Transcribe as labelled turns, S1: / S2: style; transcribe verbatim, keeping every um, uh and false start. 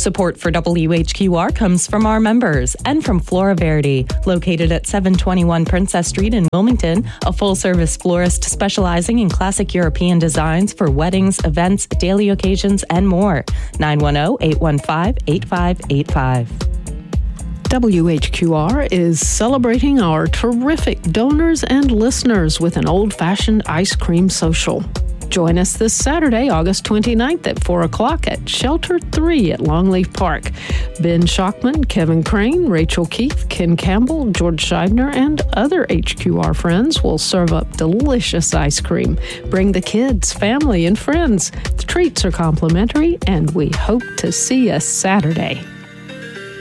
S1: Support for W H Q R comes from our members and from Flora Verde, located at seven twenty-one Princess Street in Wilmington, a full-service florist specializing in classic European designs for weddings, events, daily occasions, and more. nine one zero, eight one five, eight five eight five.
S2: W H Q R is celebrating our terrific donors and listeners with an old-fashioned ice cream social. Join us this Saturday, August twenty-ninth at four o'clock at Shelter three at Longleaf Park. Ben Schockman, Kevin Crane, Rachel Keith, Ken Campbell, George Scheibner, and other H Q R friends will serve up delicious ice cream. Bring the kids, family, and friends. The treats are complimentary, and we hope to see you Saturday.